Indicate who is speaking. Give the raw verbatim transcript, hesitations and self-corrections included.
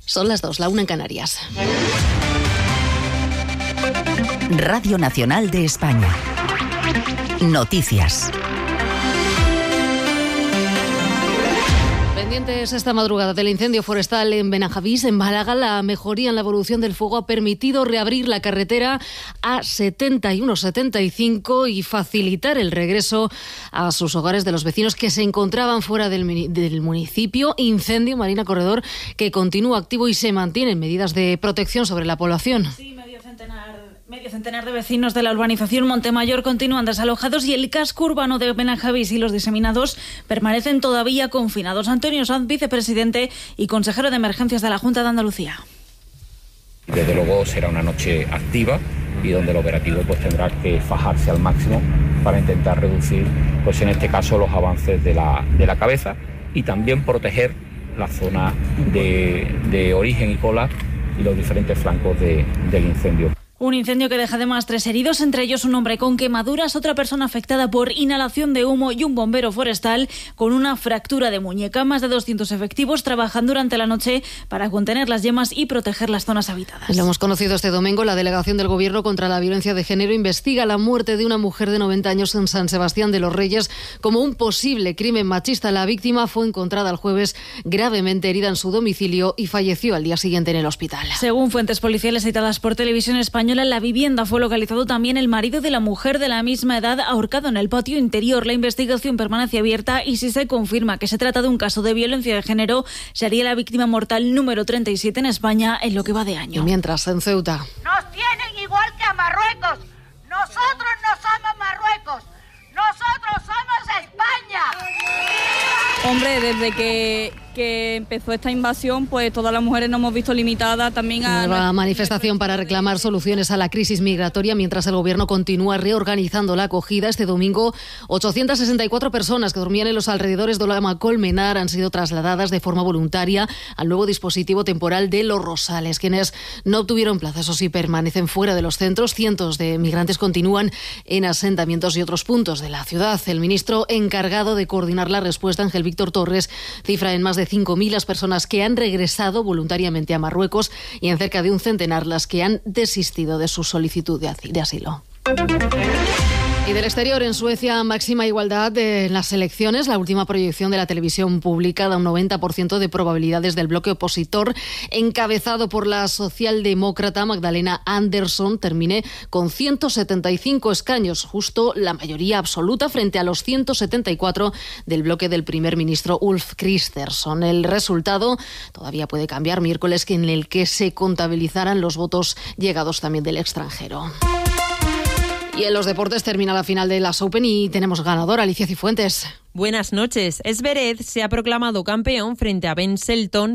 Speaker 1: Son las dos, la una en Canarias.
Speaker 2: Radio Nacional de España. Noticias.
Speaker 1: Pendientes esta madrugada del incendio forestal en Benajavís, en Málaga, la mejoría en la evolución del fuego ha permitido reabrir la carretera A setenta y uno setenta y cinco y facilitar el regreso a sus hogares de los vecinos que se encontraban fuera del, del municipio. Incendio, Marina Corredor, que continúa activo y se mantienen medidas de protección sobre la población.
Speaker 3: Sí, medio centenar. Medio centenar de vecinos de la urbanización Montemayor continúan desalojados y el casco urbano de Benajavís y los diseminados permanecen todavía confinados. Antonio Sanz, vicepresidente y consejero de Emergencias de la Junta de Andalucía.
Speaker 4: Desde luego será una noche activa y donde el operativo pues tendrá que fajarse al máximo para intentar reducir, pues en este caso, los avances de la, de la cabeza y también proteger la zona de, de origen y cola y los diferentes flancos de, del incendio.
Speaker 3: Un incendio que deja además tres heridos, entre ellos un hombre con quemaduras, otra persona afectada por inhalación de humo y un bombero forestal con una fractura de muñeca. Más de doscientos efectivos trabajan durante la noche para contener las llamas y proteger las zonas habitadas.
Speaker 1: Lo hemos conocido este domingo. La Delegación del Gobierno contra la Violencia de Género investiga la muerte de una mujer de noventa años en San Sebastián de los Reyes como un posible crimen machista. La víctima fue encontrada el jueves gravemente herida en su domicilio y falleció al día siguiente en el hospital.
Speaker 3: Según fuentes policiales citadas por Televisión Española, en la vivienda fue localizado también el marido de la mujer de la misma edad ahorcado en el patio interior. La investigación permanece abierta y si se confirma que se trata de un caso de violencia de género, sería la víctima mortal número treinta y siete en España en lo que va de año.
Speaker 1: Y mientras, en Ceuta.
Speaker 5: Nos tienen igual que a Marruecos. Nosotros no somos Marruecos. Nosotros somos España.
Speaker 6: Hombre, desde que, que empezó esta invasión, pues todas las mujeres nos hemos visto limitadas también a...
Speaker 1: Nueva manifestación para reclamar soluciones a la crisis migratoria mientras el Gobierno continúa reorganizando la acogida. Este domingo, ochocientas sesenta y cuatro personas que dormían en los alrededores de Loma Colmenar han sido trasladadas de forma voluntaria al nuevo dispositivo temporal de Los Rosales. Quienes no obtuvieron plaza, eso sí, permanecen fuera de los centros. Cientos de migrantes continúan en asentamientos y otros puntos de la ciudad. El ministro encargado de coordinar la respuesta, Ángel Víctor Torres, cifra en más de cinco mil las personas que han regresado voluntariamente a Marruecos y en cerca de un centenar las que han desistido de su solicitud de asilo. Y del exterior, en Suecia, máxima igualdad en las elecciones. La última proyección de la televisión pública da un noventa por ciento de probabilidades del bloque opositor, encabezado por la socialdemócrata Magdalena Andersson, termine con ciento setenta y cinco escaños, justo la mayoría absoluta frente a los ciento setenta y cuatro del bloque del primer ministro Ulf Kristersson. El resultado todavía puede cambiar miércoles, en el que se contabilizarán los votos llegados también del extranjero. Y en los deportes termina la final de las Open y tenemos ganador, Alicia Cifuentes.
Speaker 7: Buenas noches. Zverev se ha proclamado campeón frente a Ben Shelton